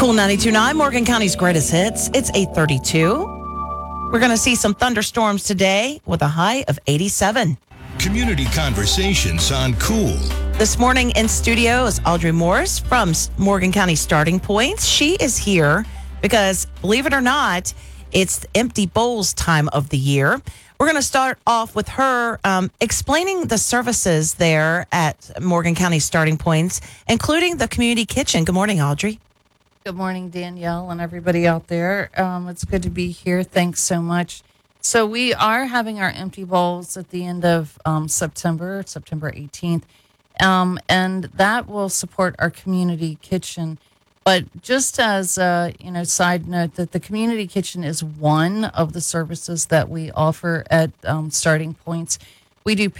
Cool 92.9, Morgan County's greatest hits. It's 8:32. We're going to see some thunderstorms today with a high of 87. Community conversations on Cool. This morning in studio is Audrey Morris from Morgan County Starting Points. She is here because, believe it or not, it's the empty bowls time of the year. We're going to start off with her explaining the services there at Morgan County Starting Points, including the community kitchen. Good morning, Audrey. Good morning, Danielle, and everybody out there. It's good to be here. Thanks so much. So we are having our empty bowls at the end of September 18th, and that will support our community kitchen. But just as a side note, that the community kitchen is one of the services that we offer at Starting Points. We do